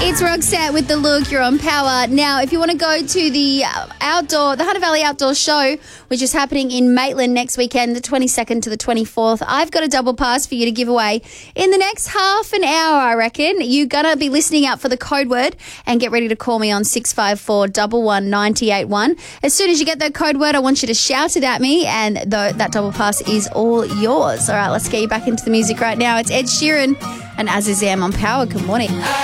It's Roxette with The Look. You're on Power. Now, if you want to go to the Hunter Valley Outdoor Show, which is happening in Maitland next weekend, the 22nd to the 24th, I've got a double pass for you to give away in the next half an hour, I reckon. You're going to be listening out for the code word and get ready to call me on 654 11981. As soon as you get that code word, I want you to shout it at me, and that double pass is all yours. All right, let's get you back into the music right now. It's Ed Sheeran and Azizam on Power. Good morning.